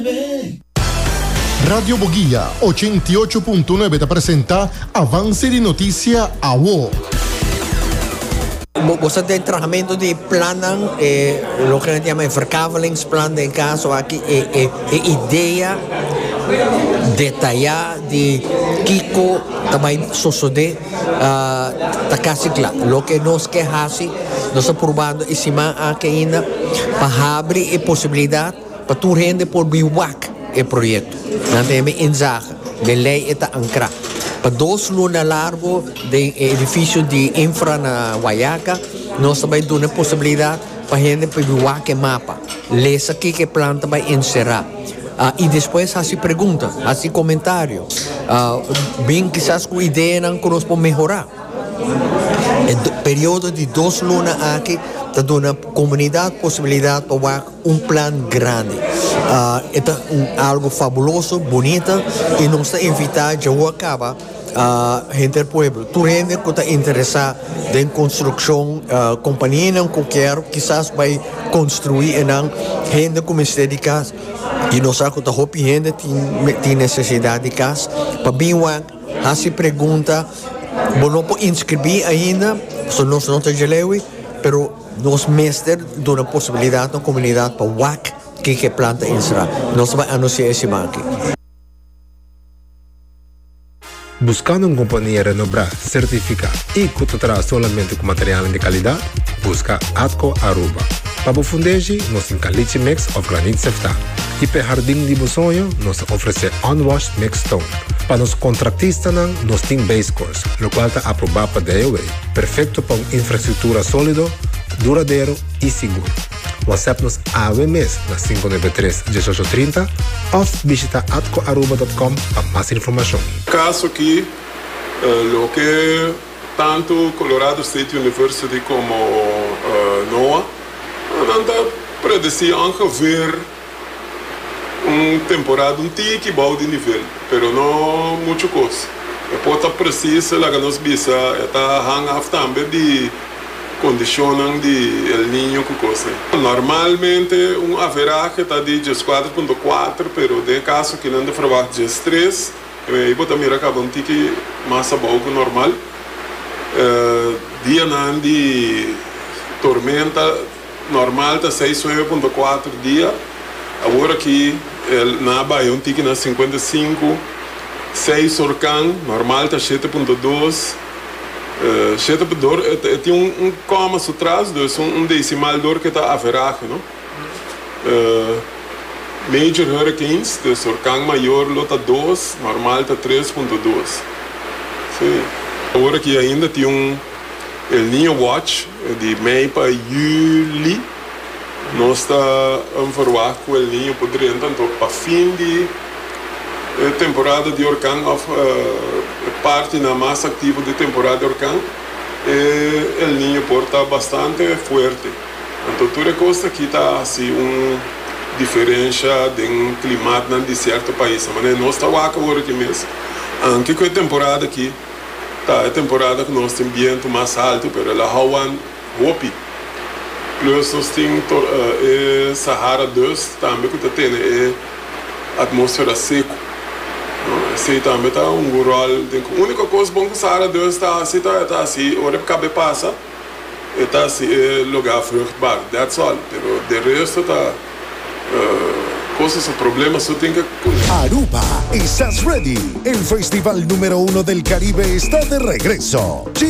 Radio Boguía 88.9 te presenta Avance de Noticia AWO. Você tem treinamento de plannen, lo que a gente chama de verkavelingsplan, em caso aqui, ideia detalhada de Kiko também sucede, tá quase claro. Lo que nós queremos, nós estamos provando em cima aqui ainda para abrir a possibilidade para tu render por biwak o projeto. Nós temos inzag, de lei está ancrada. Para 2 lunas largo do edifício de infra na Guayaca, nós também damos a possibilidade para a gente pegar o mapa. Lesa aqui que planta vai encerrar. E depois assim pergunta, assim comentário. Bem, quizás com ideia não conosco melhorar. O período de 2 lunas aqui está dando a comunidade possibilidade para plano grande. É algo fabuloso, bonito, e nós estamos invitando a acaba gente do pueblo. Tu gente que está interessado em construção, companhia não qualquer, quizás vai construir gente como se dedica e nós sabemos que a gente tem necessidade de casa. Para bem, se pergunta, não pode inscrever ainda, nós não temos lewe, mas nós mestres dão a possibilidade na comunidade para WAC que planta encerrar. Nós vamos anunciar esse aqui. Buscando uma companhia renombrada, certificada e que te traz somente com material de qualidade, busca Atco Aruba. Para o fundejo, nós temos caliche mix of granite sefta. E para o jardim de sonho, nós oferecemos unwashed mix stone. Para os contratistas, nós temos base course, o qual está aprovado para DOA. Perfeito para uma infraestrutura sólida, duradouro e seguro. WhatsApp-nos AWMES na 593-1830 ou visita atcoaruba.com para mais informação. Caso aqui, o que tanto Colorado State University como NOAA não predicem ver temporada tique bom de nível, mas não muita coisa. Pode precisar lá que nós bisa está hang também de condicionam de El Niño que coisa. Normalmente average está de 4.4, mas de caso que não trabalha de 3, aí pode mirar que um tique mais bom que normal. Dia não de tormenta normal está 6.4 dia. Agora aqui na Bahia tique na 55, 6 orcan normal está 7.2. Tem coma atrás, decimal que está average, não? Major Hurricanes, o orcan maior está 2, normal está 3.2. Sim. Agora que ainda tem El Niño Watch de maio para julho, nós estamos a com o El Niño poderia tanto para fim de temporada de orcan, parte na mais ativa de temporada de orcan, El Niño porta bastante forte. Então, toda coisa que está assim diferença de clima de certo país. Mas nós estamos agora aqui mesmo. Anche com a temporada aqui, tá, a temporada que nós temos vento mais alto, mas ela hawan hopi. Plus nós temos Sahara 2 também que tem atmosfera seco. Se também está rural. A única coisa bom que Sahara 2 está assim, hora que cabe passa, está assim, lugar fruchtbar. That's all. Pero de resto está cosas o problemas só tem que. Aruba, ¿estás ready? El festival número 1 del Caribe está de regreso.